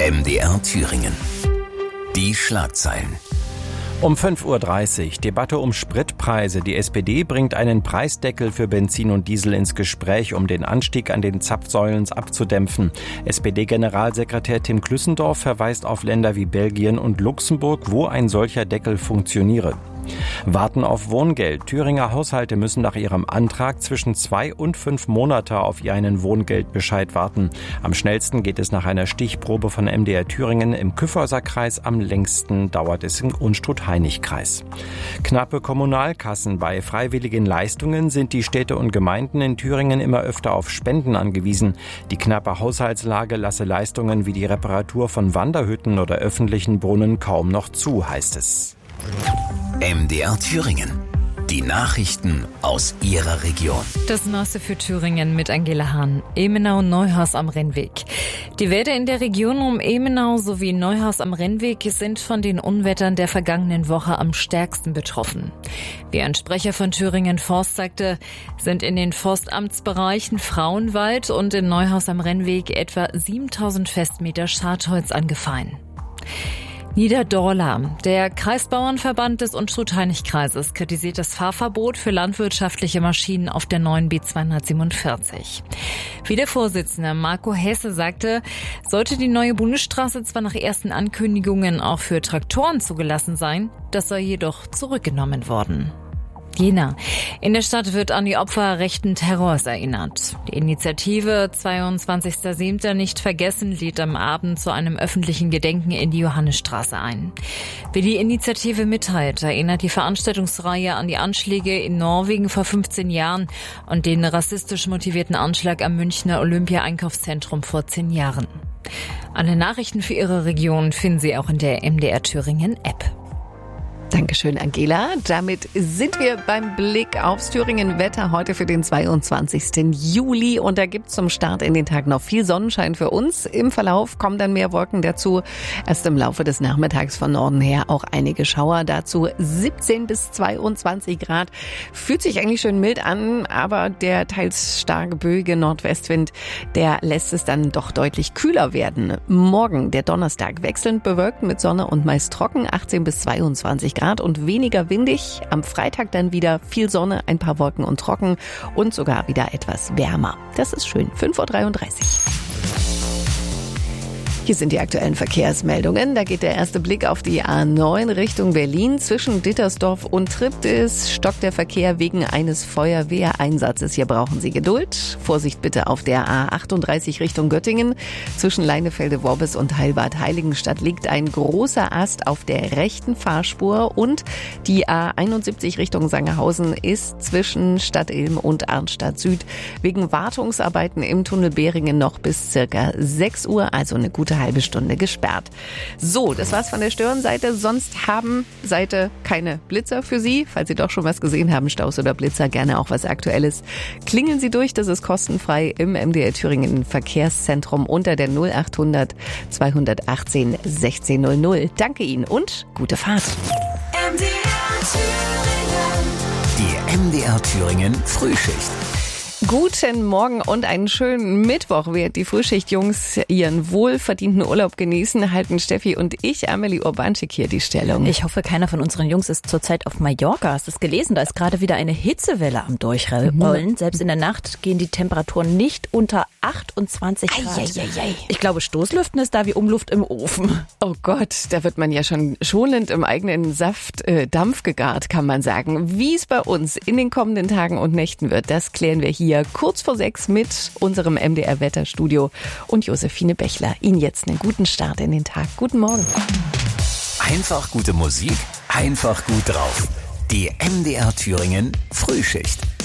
MDR Thüringen. Die Schlagzeilen. Um 5:30 Uhr Debatte um Spritpreise. Die SPD bringt einen Preisdeckel für Benzin und Diesel ins Gespräch, um den Anstieg an den Zapfsäulen abzudämpfen. SPD-Generalsekretär Tim Klüssendorf verweist auf Länder wie Belgien und Luxemburg, wo ein solcher Deckel funktioniere. Warten auf Wohngeld. Thüringer Haushalte müssen nach ihrem Antrag zwischen 2 und 5 Monate auf ihren Wohngeldbescheid warten. Am schnellsten geht es nach einer Stichprobe von MDR Thüringen im Kyffhäuserkreis. Am längsten dauert es im Unstrut-Hainich-Kreis. Knappe Kommunalkassen. Bei freiwilligen Leistungen sind die Städte und Gemeinden in Thüringen immer öfter auf Spenden angewiesen. Die knappe Haushaltslage lasse Leistungen wie die Reparatur von Wanderhütten oder öffentlichen Brunnen kaum noch zu, heißt es. MDR Thüringen. Die Nachrichten aus Ihrer Region. Das Neueste für Thüringen mit Angela Hahn. Emenau-Neuhaus am Rennweg. Die Wälder in der Region um Emenau sowie Neuhaus am Rennweg sind von den Unwettern der vergangenen Woche am stärksten betroffen. Wie ein Sprecher von Thüringen Forst sagte, sind in den Forstamtsbereichen Frauenwald und in Neuhaus am Rennweg etwa 7000 Festmeter Schadholz angefallen. Niederdorla. Der Kreisbauernverband des Unstrut-Hainich-Kreises kritisiert das Fahrverbot für landwirtschaftliche Maschinen auf der neuen B247. Wie der Vorsitzende Marco Hesse sagte, sollte die neue Bundesstraße zwar nach ersten Ankündigungen auch für Traktoren zugelassen sein, das sei jedoch zurückgenommen worden. Jena. In der Stadt wird an die Opfer rechten Terrors erinnert. Die Initiative 22.07. nicht vergessen lädt am Abend zu einem öffentlichen Gedenken in die Johannisstraße ein. Wie die Initiative mitteilt, erinnert die Veranstaltungsreihe an die Anschläge in Norwegen vor 15 Jahren und den rassistisch motivierten Anschlag am Münchner Olympia-Einkaufszentrum vor 10 Jahren. Alle Nachrichten für Ihre Region finden Sie auch in der MDR Thüringen App. Dankeschön, Angela. Damit sind wir beim Blick aufs Thüringen-Wetter heute für den 22. Juli. Und da gibt's zum Start in den Tag noch viel Sonnenschein für uns. Im Verlauf kommen dann mehr Wolken dazu. Erst im Laufe des Nachmittags von Norden her auch einige Schauer. Dazu 17 bis 22 Grad. Fühlt sich eigentlich schön mild an, aber der teils starke böige Nordwestwind, der lässt es dann doch deutlich kühler werden. Morgen, der Donnerstag, wechselnd bewölkt mit Sonne und meist trocken, 18 bis 22 Grad und weniger windig. Am Freitag dann wieder viel Sonne, ein paar Wolken und trocken und sogar wieder etwas wärmer. Das ist schön. 5:33 Uhr. Hier sind die aktuellen Verkehrsmeldungen. Da geht der erste Blick auf die A9 Richtung Berlin. Zwischen Dittersdorf und Triptis stockt der Verkehr wegen eines Feuerwehreinsatzes. Hier brauchen Sie Geduld. Vorsicht bitte auf der A38 Richtung Göttingen. Zwischen Leinefelde-Worbis und Heilbad-Heiligenstadt liegt ein großer Ast auf der rechten Fahrspur. Und die A71 Richtung Sangerhausen ist zwischen Stadtilm und Arnstadt Süd wegen Wartungsarbeiten im Tunnel Behringen noch bis circa 6 Uhr, also eine gute halbe Stunde gesperrt. So, das war's von der Störenseite. Sonst haben Seite keine Blitzer für Sie. Falls Sie doch schon was gesehen haben, Staus oder Blitzer, gerne auch was Aktuelles. Klingeln Sie durch, das ist kostenfrei im MDR Thüringen Verkehrszentrum unter der 0800 218 1600. Danke Ihnen und gute Fahrt. Die MDR Thüringen Frühschicht. Guten Morgen und einen schönen Mittwoch. Während die Frühschichtjungs ihren wohlverdienten Urlaub genießen, halten Steffi und ich, Amelie Urbanczyk, hier die Stellung. Ich hoffe, keiner von unseren Jungs ist zurzeit auf Mallorca. Hast du es gelesen? Da ist gerade wieder eine Hitzewelle am Durchrollen. Selbst in der Nacht gehen die Temperaturen nicht unter 28 Grad. Ich glaube, Stoßlüften ist da wie Umluft im Ofen. Oh Gott, da wird man ja schon schonend im eigenen Saft Dampf gegart, kann man sagen. Wie es bei uns in den kommenden Tagen und Nächten wird, das klären wir hier kurz vor 6 mit unserem MDR-Wetterstudio und Josephine Bechler. Ihnen jetzt einen guten Start in den Tag. Guten Morgen. Einfach gute Musik, einfach gut drauf. Die MDR Thüringen Frühschicht.